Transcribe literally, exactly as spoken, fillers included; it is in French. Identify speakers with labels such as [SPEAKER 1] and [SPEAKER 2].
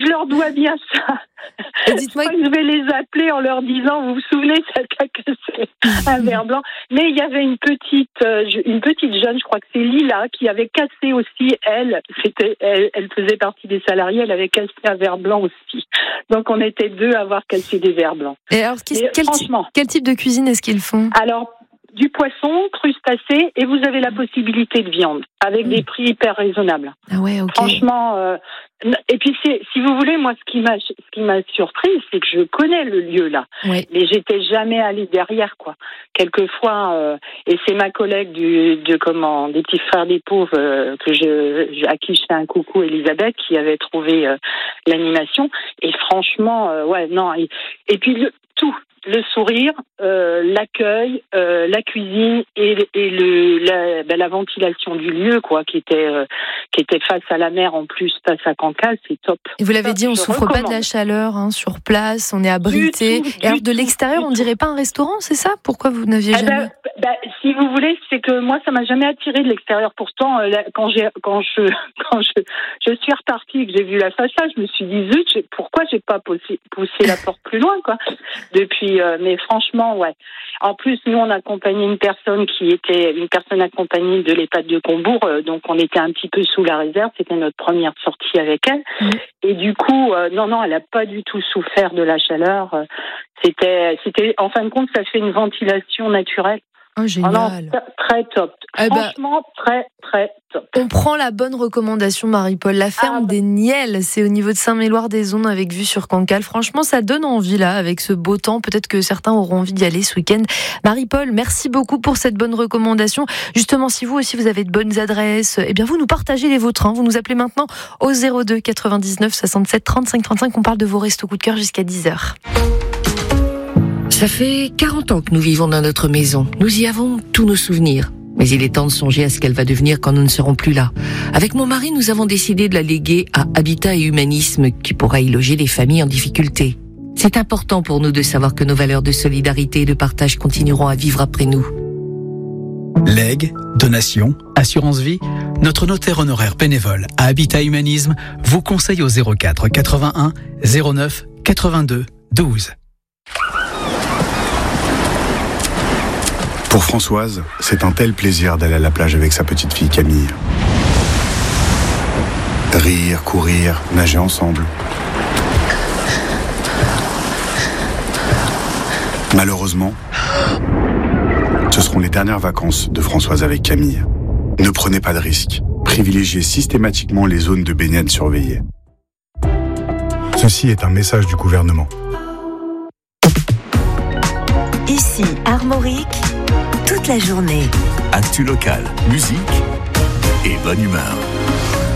[SPEAKER 1] je leur dois bien ça.
[SPEAKER 2] Et dites-moi...
[SPEAKER 1] Je, je vais les appeler en leur disant, vous vous souvenez, ça a cassé un verre blanc. Mais il y avait une petite, euh, une petite jeune, je crois que c'est Lila, qui avait cassé aussi, elle, c'était, elle, elle faisait partie des salariés, elle avait cassé un verre blanc aussi. Donc on était deux à avoir cassé des verres blancs.
[SPEAKER 2] Et alors, Et quel, franchement, quel type de cuisine est-ce qu'ils font ?
[SPEAKER 1] Alors, du poisson, crustacé, et vous avez la possibilité de viande, avec mmh. des prix hyper raisonnables.
[SPEAKER 2] Ah ouais, ok.
[SPEAKER 1] Franchement, euh, et puis c'est, si vous voulez, moi, ce qui m'a, ce qui m'a surpris, c'est que je connais le lieu là, ouais. mais j'étais jamais allée derrière, quoi. Quelquefois, euh, et c'est ma collègue du, de comment, des petits frères des pauvres euh, que je, à qui je fais un coucou, Elisabeth, qui avait trouvé euh, l'animation. Et franchement, euh, ouais, non. Et, et puis le, tout. Le sourire, euh, l'accueil, euh, la cuisine et, et le, la, ben, la ventilation du lieu, quoi, qui était, euh, qui était face à la mer en plus, face à Cancale, c'est top.
[SPEAKER 2] Et vous l'avez dit, on ne souffre recommande. pas de la chaleur hein, sur place, on est abrité. Et alors de l'extérieur, on ne dirait pas un restaurant, c'est ça ? Pourquoi vous n'aviez
[SPEAKER 1] eh
[SPEAKER 2] jamais
[SPEAKER 1] ben, ben, si vous voulez, c'est que moi, ça m'a jamais attiré de l'extérieur. Pourtant, euh, quand j'ai, quand je, quand je, je suis repartie et que j'ai vu la façade, je me suis dit zut, j'ai, pourquoi j'ai pas poussé, poussé la porte plus loin, quoi. Depuis, euh, mais franchement, ouais. En plus, nous, on accompagnait une personne qui était une personne accompagnée de l'EHPAD de Combourg, euh, donc on était un petit peu sous la réserve. C'était notre première sortie avec elle, mmh. et du coup, euh, non, non, elle a pas du tout souffert de la chaleur. Euh, c'était, c'était, en fin de compte, ça fait une ventilation naturelle.
[SPEAKER 2] Oh, génial.
[SPEAKER 1] Oh non, très top. Eh Franchement, bah, très, très top.
[SPEAKER 2] On prend la bonne recommandation, Marie-Paul. La ferme ah, des Niels, c'est au niveau de Saint-Méloire-des-Aulnes avec vue sur Cancale. Franchement, ça donne envie, là, avec ce beau temps. Peut-être que certains auront envie d'y aller ce week-end. Marie-Paul, merci beaucoup pour cette bonne recommandation. Justement, si vous aussi, vous avez de bonnes adresses, eh bien, vous nous partagez les vôtres. Hein. Vous nous appelez maintenant au zéro deux quatre-vingt-dix-neuf soixante-sept trente-cinq trente-cinq. On parle de vos restos coup de cœur jusqu'à dix heures.
[SPEAKER 3] Ça fait quarante ans que nous vivons dans notre maison. Nous y avons tous nos souvenirs. Mais il est temps de songer à ce qu'elle va devenir quand nous ne serons plus là. Avec mon mari, nous avons décidé de la léguer à Habitat et Humanisme, qui pourra y loger les familles en difficulté. C'est important pour nous de savoir que nos valeurs de solidarité et de partage continueront à vivre après nous.
[SPEAKER 4] Legs, donations, assurance vie, notre notaire honoraire bénévole à Habitat Humanisme vous conseille au zéro quatre quatre-vingt-un zéro neuf quatre-vingt-deux douze.
[SPEAKER 5] Pour Françoise, c'est un tel plaisir d'aller à la plage avec sa petite fille Camille. Rire, courir, nager ensemble. Malheureusement, ce seront les dernières vacances de Françoise avec Camille. Ne prenez pas de risques. Privilégiez systématiquement les zones de baignade surveillées. Ceci est un message du gouvernement.
[SPEAKER 6] Ici, Armorique, toute la journée.
[SPEAKER 7] Actu local, musique et bonne humeur.